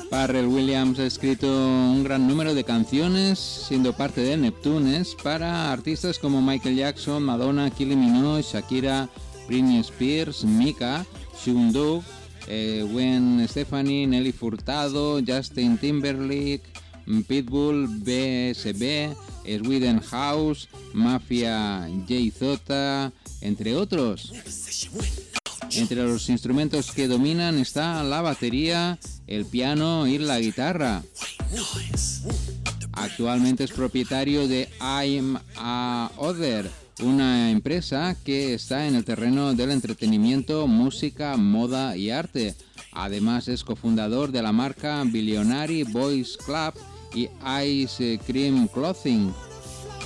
Pharrell Williams ha escrito un gran número de canciones, siendo parte de Neptunes, para artistas como Michael Jackson, Madonna, Kylie Minogue, Shakira, Britney Spears, Mika, Sean Duke, Gwen Stefani, Nelly Furtado, Justin Timberlake, Pitbull, BSB, Sweden House, Mafia, J-Zota, entre otros. Entre los instrumentos que dominan está la batería, el piano y la guitarra. Actualmente es propietario de I'm a Other, una empresa que está en el terreno del entretenimiento, música, moda y arte. Además es cofundador de la marca Billionaire Boys Club y Ice Cream Clothing.